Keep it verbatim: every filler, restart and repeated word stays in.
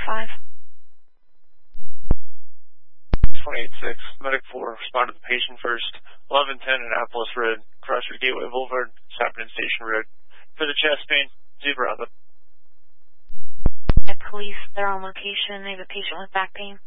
five. twenty-eight six, Medic four, respond to the patient first. eleven ten Annapolis Road, Crossroad Gateway Boulevard, Sapperton Station Road. For the chest pain, zebra. Police, they're on location. They have a patient with back pain.